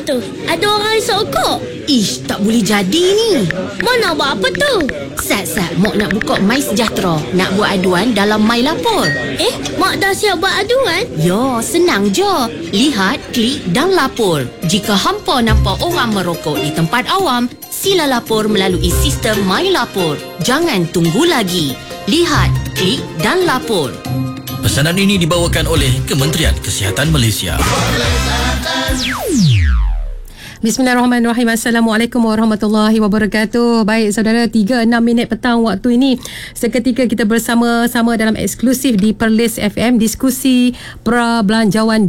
tu? Ada orang sokok. Ish, tak boleh jadi ni. Mana buat apa tu? Sat, Mak nak buka My Sejahtera. Nak buat aduan dalam My Lapor. Mak dah siap buat aduan? Ya, senang je. Lihat, klik dan lapor. Jika hampa nampak orang merokok di tempat awam, sila lapor melalui sistem My Lapor. Jangan tunggu lagi. Lihat, klik dan lapor. Pesanan ini dibawakan oleh Kementerian Kesihatan Malaysia. Bismillahirrahmanirrahim. Assalamualaikum warahmatullahi wabarakatuh. Baik saudara, 3:06 petang waktu ini. Seketika kita bersama-sama dalam eksklusif di Perlis FM, diskusi Pra-Belanjawan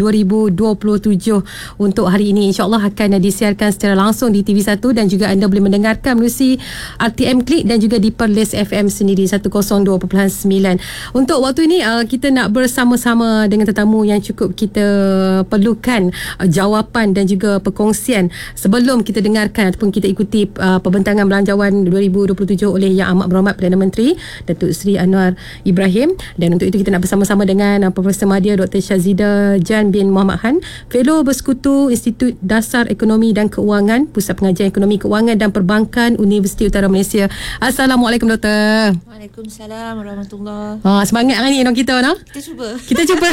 2027 untuk hari ini. InsyaAllah akan disiarkan secara langsung di TV1 dan juga anda boleh mendengarkan melalui RTM Klik dan juga di Perlis FM sendiri 102.9. Untuk waktu ini kita nak bersama-sama dengan tetamu yang cukup kita perlukan jawapan dan juga perkongsian sebelum kita dengarkan ataupun kita ikuti pembentangan belanjawan 2027 oleh Yang Amat Berhormat Perdana Menteri Datuk Seri Anwar Ibrahim. Dan untuk itu kita nak bersama-sama dengan Profesor Madya Dr. Syazida Jan bin Muhammad Han, Fellow Bersekutu Institut Dasar Ekonomi dan Keuangan, Pusat Pengajian Ekonomi Keuangan dan Perbankan Universiti Utara Malaysia. Assalamualaikum Doktor. Waalaikumsalam warahmatullahi. Semangat hari ni kita no? Kita cuba.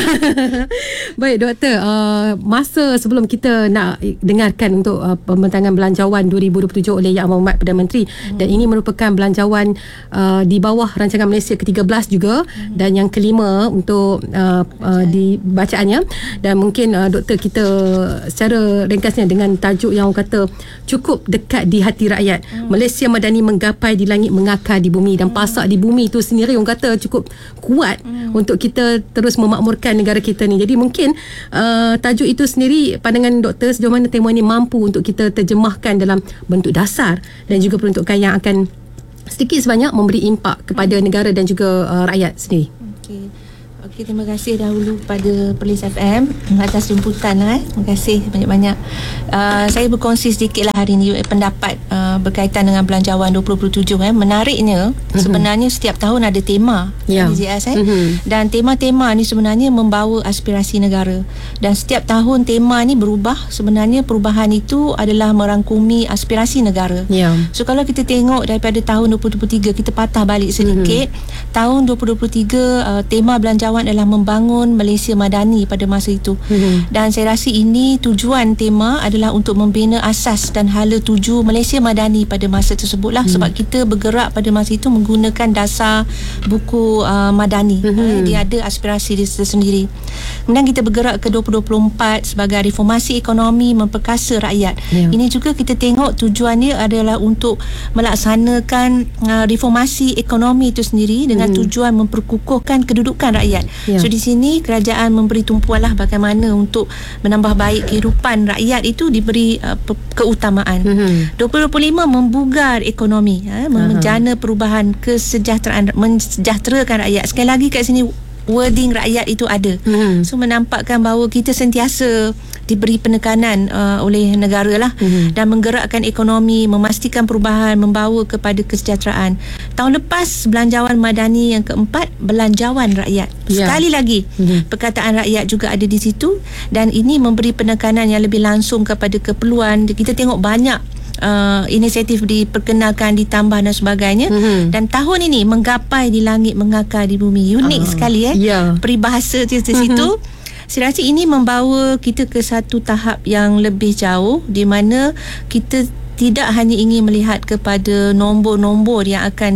Baik Doktor, masa sebelum kita nak dengarkan untuk pembentangan belanjawan 2027 oleh Yang Amat Berhormat Perdana Menteri, dan ini merupakan belanjawan di bawah rancangan Malaysia ke-13 juga, dan yang kelima untuk dibacaannya. Dan mungkin Doktor, kita secara ringkasnya dengan tajuk yang orang kata cukup dekat di hati rakyat, Malaysia Madani menggapai di langit, mengakar di bumi. Dan pasak di bumi itu sendiri orang kata cukup kuat untuk kita terus memakmurkan negara kita ni. Jadi mungkin tajuk itu sendiri, pandangan Doktor sejauh mana tema ini mampu untuk kita terjemahkan dalam bentuk dasar dan juga peruntukan yang akan sedikit sebanyak memberi impak kepada negara dan juga rakyat sendiri. Okey, terima kasih dahulu kepada Perlis FM atas jemputan. Terima kasih banyak-banyak. Saya berkongsi sedikitlah hari ini pendapat berkaitan dengan belanjawan 2027. Menariknya, sebenarnya setiap tahun ada tema. Dan tema-tema ni sebenarnya membawa aspirasi negara. Dan setiap tahun tema ni berubah. Sebenarnya perubahan itu adalah merangkumi aspirasi negara. So kalau kita tengok daripada tahun 2023, kita patah balik sedikit. Tahun 2023 tema belanjawan adalah membangun Malaysia Madani pada masa itu. Dan saya rasa ini tujuan tema adalah untuk membina asas dan hala tuju Malaysia Madani pada masa tersebutlah. Sebab kita bergerak pada masa itu menggunakan dasar buku Madani. Dia ada aspirasi dia sendiri. Kemudian kita bergerak ke 2024 sebagai reformasi ekonomi memperkasa rakyat. Ini juga kita tengok tujuannya adalah untuk melaksanakan reformasi ekonomi itu sendiri dengan tujuan memperkukuhkan kedudukan rakyat. So di sini kerajaan memberi tumpuanlah bagaimana untuk menambah baik kehidupan rakyat itu diberi keutamaan. 2025 membugar ekonomi, menjana perubahan kesejahteraan, mensejahterakan rakyat. Sekali lagi kat sini wording rakyat itu ada. So menampakkan bahawa kita sentiasa diberi penekanan oleh negara lah, dan menggerakkan ekonomi, memastikan perubahan, membawa kepada kesejahteraan. Tahun lepas belanjawan madani yang keempat, belanjawan rakyat. Sekali lagi perkataan rakyat juga ada di situ, dan ini memberi penekanan yang lebih langsung kepada keperluan. Kita tengok banyak inisiatif diperkenalkan, ditambah dan sebagainya. Dan tahun ini menggapai di langit, mengakar di bumi. Unik sekali peribahasa di situ. Saya rasa ini membawa kita ke satu tahap yang lebih jauh, di mana kita tidak hanya ingin melihat kepada nombor-nombor yang akan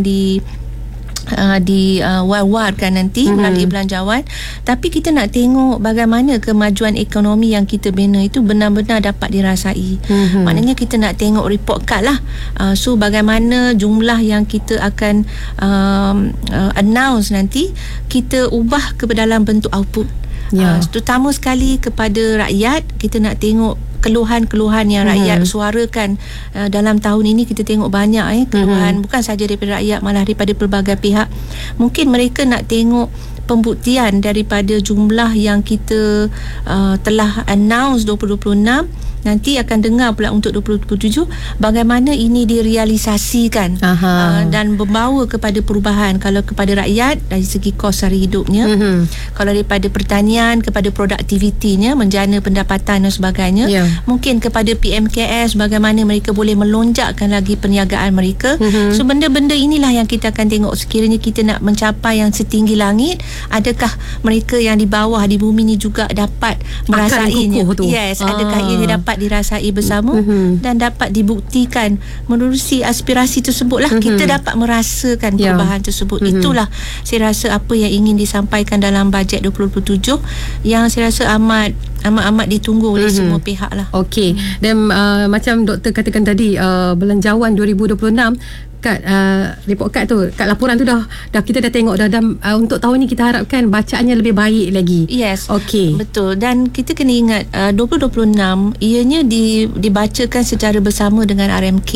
diwar-warkan nanti melalui belanjawan, tapi kita nak tengok bagaimana kemajuan ekonomi yang kita bina itu benar-benar dapat dirasai. Maknanya kita nak tengok report card lah. So bagaimana jumlah yang kita akan announce nanti, kita ubah ke dalam bentuk output. Terutama sekali kepada rakyat, kita nak tengok keluhan-keluhan yang rakyat suarakan dalam tahun ini. Kita tengok banyak keluhan, bukan saja daripada rakyat, malah daripada pelbagai pihak. Mungkin mereka nak tengok pembuktian daripada jumlah yang kita telah announce 2026 nanti akan dengar pula untuk 2027 bagaimana ini direalisasikan dan membawa kepada perubahan. Kalau kepada rakyat dari segi kos sara hidupnya, kalau daripada pertanian kepada produktivitinya, menjana pendapatan dan sebagainya, mungkin kepada PMKS bagaimana mereka boleh melonjakkan lagi perniagaan mereka. So benda-benda inilah yang kita akan tengok. Sekiranya kita nak mencapai yang setinggi langit, adakah mereka yang di bawah di bumi ni juga dapat merasainya? Yes, adakah ia dapat dirasai bersama dan dapat dibuktikan menerusi aspirasi tersebutlah kita dapat merasakan perubahan tersebut. Itulah saya rasa apa yang ingin disampaikan dalam bajet 2027 yang saya rasa amat ditunggu oleh semua pihak lah. Okey. Dan macam doktor katakan tadi, belanjawan 2026 kat report card tu, kat laporan tu dah kita dah tengok dah untuk tahun ni kita harapkan bacaannya lebih baik lagi. Yes. Okey. Betul. Dan kita kena ingat 2026 ianya dibacakan secara bersama dengan RMK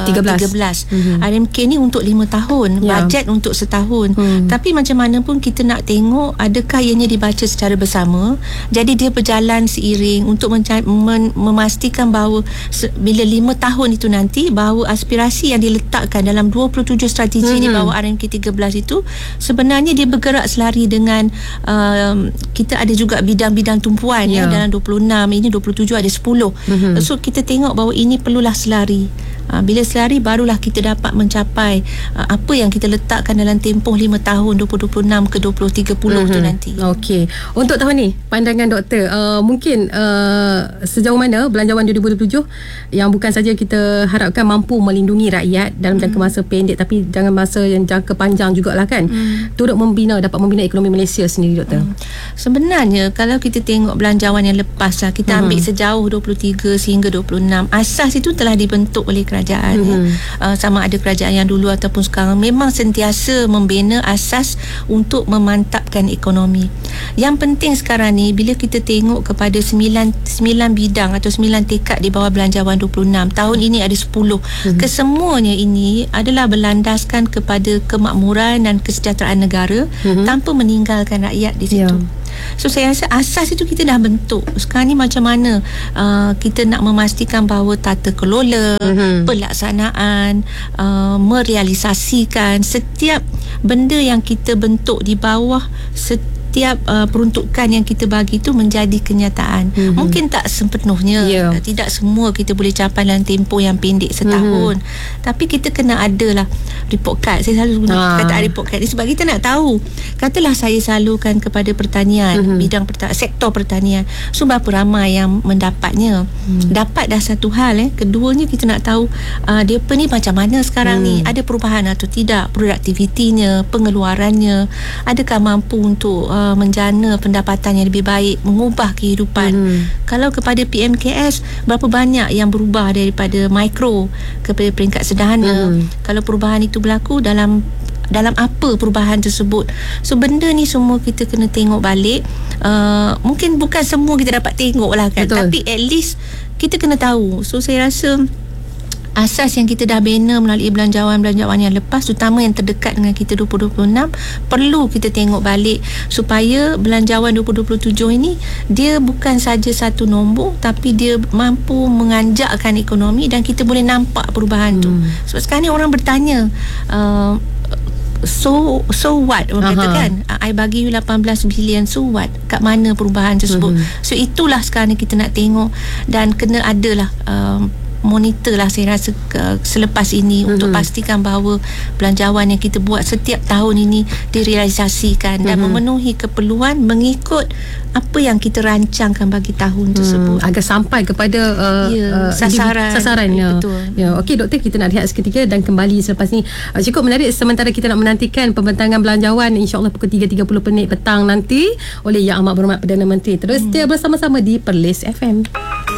13. RMK ni untuk 5 tahun, bajet untuk setahun. Tapi macam mana pun kita nak tengok adakah ianya dibaca secara bersama. Jadi dia berjalan seiring untuk memastikan bahawa bila 5 tahun itu nanti, bahawa aspirasi yang diletakkan dalam 27 strategi di bawah RMK 13 itu sebenarnya dia bergerak selari dengan kita ada juga bidang-bidang tumpuan dalam 26, ini 27 ada 10. So kita tengok bahawa ini perlulah selari. Bila selari barulah kita dapat mencapai apa yang kita letakkan dalam tempoh 5 tahun 2026 ke 2030 tu nanti. Okey. Untuk tahun ni pandangan doktor, mungkin sejauh mana belanjawan 2027 yang bukan saja kita harapkan mampu melindungi rakyat dalam jangka masa pendek, tapi jangan masa yang jangka panjang jugalah kan, turut dapat membina ekonomi Malaysia sendiri, doktor. Sebenarnya kalau kita tengok belanjawan yang lepas lah, kita ambil sejauh 23 sehingga 26, asas itu telah dibentuk oleh kerajaan. Sama ada kerajaan yang dulu ataupun sekarang, memang sentiasa membina asas untuk memantapkan ekonomi. Yang penting sekarang ni bila kita tengok kepada 9 bidang atau 9 tekad di bawah belanjawan 26, tahun ini ada 10. Kesemuanya ini adalah berlandaskan kepada kemakmuran dan kesejahteraan negara tanpa meninggalkan rakyat di situ. So saya rasa asas itu kita dah bentuk. Sekarang ni macam mana kita nak memastikan bahawa tata kelola, pelaksanaan, merealisasikan setiap benda yang kita bentuk di bawah setiap peruntukan yang kita bagi itu menjadi kenyataan. Mungkin tak sepenuhnya, tidak semua kita boleh capai dalam tempoh yang pendek setahun, tapi kita kena adalah report card. Saya selalu guna kata report card ni sebab kita nak tahu, katalah saya salurkan kepada pertanian, bidang sektor pertanian, so berapa ramai yang mendapatnya. Dapat dah satu hal, keduanya kita nak tahu dia ni macam mana sekarang ni, ada perubahan atau tidak, produktivitinya, pengeluarannya, adakah mampu untuk menjana pendapatan yang lebih baik, mengubah kehidupan. Kalau kepada PMKS, berapa banyak yang berubah daripada mikro kepada peringkat sederhana. Kalau perubahan itu berlaku dalam apa perubahan tersebut. So benda ni semua kita kena tengok balik. Mungkin bukan semua kita dapat tengok lah kan. Betul. Tapi at least kita kena tahu. So saya rasa asas yang kita dah bina melalui belanjawan-belanjawan yang lepas, terutama yang terdekat dengan kita 2026, perlu kita tengok balik supaya belanjawan 2027 ini dia bukan saja satu nombor, tapi dia mampu menganjakkan ekonomi dan kita boleh nampak perubahan tu. Sebab sekarang ni orang bertanya, so what orang kata kan, I bagi you 18 bilion, so what, kat mana perubahan tersebut. So itulah sekarang ni kita nak tengok dan kena adalah monitor lah saya rasa selepas ini untuk pastikan bahawa belanjawan yang kita buat setiap tahun ini direalisasikan dan memenuhi keperluan mengikut apa yang kita rancangkan bagi tahun tersebut agar sampai kepada sasaran. Betul. Okey doktor, kita nak rehat seketika dan kembali selepas ni. Cukup menarik sementara kita nak menantikan pembentangan belanjawan insya-Allah pukul 3.30 petang nanti oleh Yang Amat Berhormat Perdana Menteri. Terus setia bersama-sama di Perlis FM.